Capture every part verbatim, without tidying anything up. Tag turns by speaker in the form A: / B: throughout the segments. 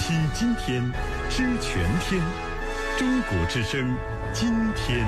A: 听今天，知全天。中国之声，今天。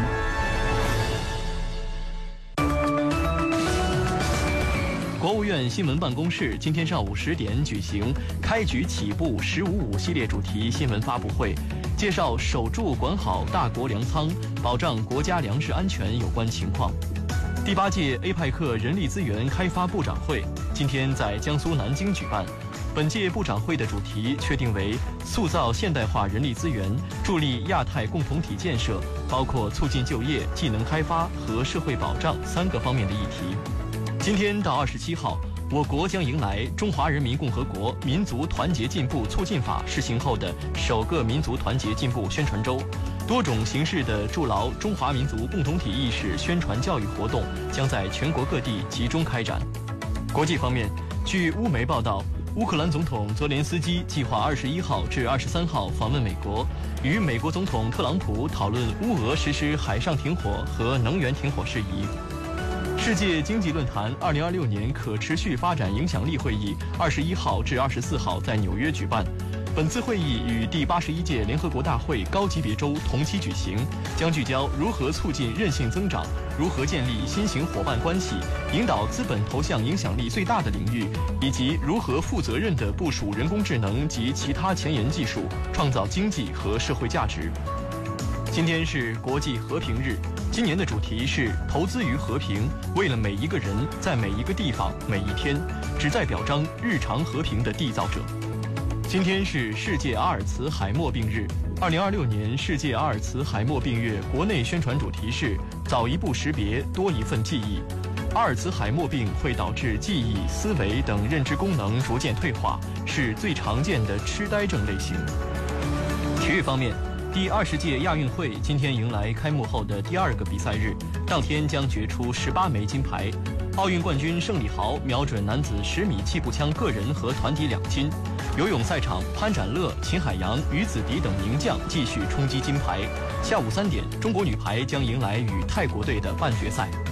B: 国务院新闻办公室今天上午十点举行开局起步“十五五”系列主题新闻发布会，介绍守住管好大国粮仓，保障国家粮食安全有关情况。第八届 A 派克人力资源开发部长会今天在江苏南京举办。本届部长会的主题确定为塑造现代化人力资源，助力亚太共同体建设，包括促进就业、技能开发和社会保障三个方面的议题。今天到二十七号，我国将迎来《中华人民共和国民族团结进步促进法》施行后的首个民族团结进步宣传周，多种形式的筑牢中华民族共同体意识宣传教育活动将在全国各地集中开展。国际方面，据乌媒报道，乌克兰总统泽连斯基计划二十一号至二十三号访问美国，与美国总统特朗普讨论乌俄实施海上停火和能源停火事宜。世界经济论坛二零二六年可持续发展影响力会议二十一号至二十四号在纽约举办。本次会议与第八十一届联合国大会高级别周同期举行，将聚焦如何促进韧性增长，如何建立新型伙伴关系，引导资本投向影响力最大的领域，以及如何负责任地部署人工智能及其他前沿技术，创造经济和社会价值。今天是国际和平日，今年的主题是投资于和平，为了每一个人，在每一个地方，每一天，旨在表彰日常和平的缔造者。今天是世界阿尔茨海默病日。二零二六年世界阿尔茨海默病月国内宣传主题是早一步识别，多一份记忆。阿尔茨海默病会导致记忆、思维等认知功能逐渐退化，是最常见的痴呆症类型。体育方面，第二十届亚运会今天迎来开幕后的第二个比赛日，当天将决出十八枚金牌。奥运冠军盛礼豪瞄准男子十米气步枪个人和团体两金。游泳赛场，潘展乐、秦海洋、于子迪等名将继续冲击金牌。下午三点，中国女排将迎来与泰国队的半决赛。